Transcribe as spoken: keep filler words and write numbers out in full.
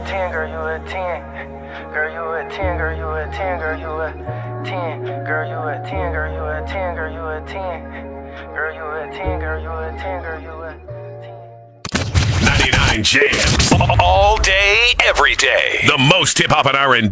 ten, girl, you a ten. Girl, you a ten, girl, you a ten, girl, you a ten. Girl, you a ten, girl, you a ten, girl, you a ten. Girl, you a ten, girl, you a ten, girl, you a ten. ninety-nine Jams. All day, every day. The most hip hop and R and B.